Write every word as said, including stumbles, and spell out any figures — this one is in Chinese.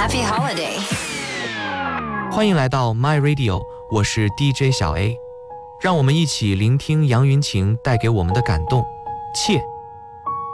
Happy Holiday！ 欢迎来到 My Radio， 我是 D J 小 A， 让我们一起聆听杨云晴带给我们的感动。切。